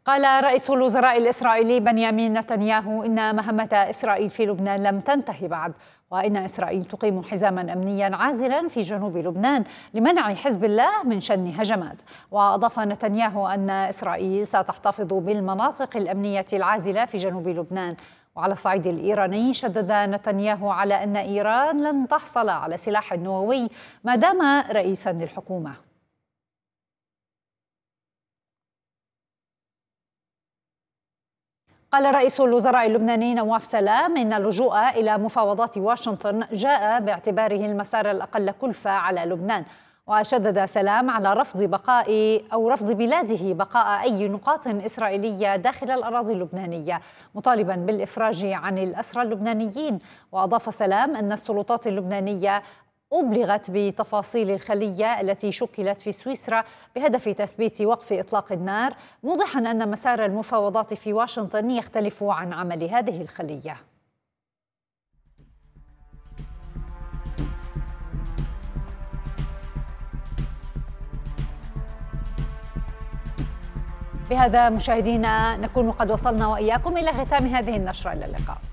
قال رئيس الوزراء الإسرائيلي بنيامين نتنياهو إن مهمة إسرائيل في لبنان لم تنتهي بعد، وإن إسرائيل تقيم حزاما أمنيا عاجلا في جنوب لبنان لمنع حزب الله من شن هجمات. وأضاف نتنياهو أن إسرائيل ستحتفظ بالمناطق الأمنية العازلة في جنوب لبنان. وعلى الصعيد الإيراني شدد نتنياهو على أن إيران لن تحصل على سلاح نووي ما دام رئيسا للحكومة. قال رئيس الوزراء اللبناني نواف سلام إن اللجوء إلى مفاوضات واشنطن جاء باعتباره المسار الأقل كلفة على لبنان. وشدد سلام على رفض بلاده بقاء أي نقاط إسرائيلية داخل الأراضي اللبنانية، مطالبا بالإفراج عن الأسرى اللبنانيين. وأضاف سلام أن السلطات اللبنانية أبلغت بتفاصيل الخلية التي شكلت في سويسرا بهدف تثبيت وقف إطلاق النار، موضحا أن مسار المفاوضات في واشنطن يختلف عن عمل هذه الخلية. بهذا مشاهدينا نكون قد وصلنا وإياكم إلى ختام هذه النشرة. إلى اللقاء.